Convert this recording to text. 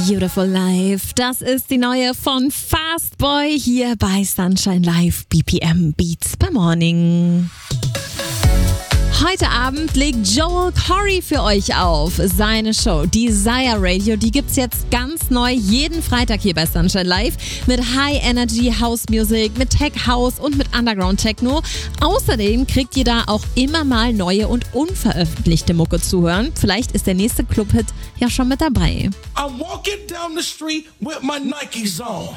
Beautiful Life. Das ist die neue von Fastboy hier bei Sunshine Live BPM Beats by Morning. Heute Abend legt Joel Corry für euch auf. Seine Show Desire Radio, die gibt's jetzt ganz neu jeden Freitag hier bei Sunshine Live mit High Energy House Music, mit Tech House und mit Underground Techno. Außerdem kriegt ihr da auch immer mal neue und unveröffentlichte Mucke zu hören. Vielleicht ist der nächste Clubhit ja schon mit dabei. I'm walking down the street with my Nikes on.